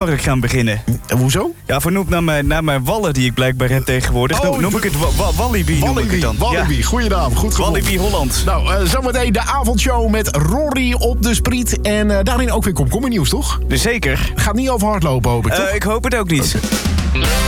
park gaan beginnen. Hoezo? Ja, vernoemd naar mijn wallen die ik blijkbaar heb tegenwoordig. Noem ik het Walibi. Walibi, goeie naam. Goed gevonden. Walibi Holland. Nou, zometeen de avondshow met Rory op de Spriet. En daarin ook weer komkommernieuws, toch? Dus zeker. Gaat niet over hardlopen, hoop ik, toch? Ik hoop het ook niet.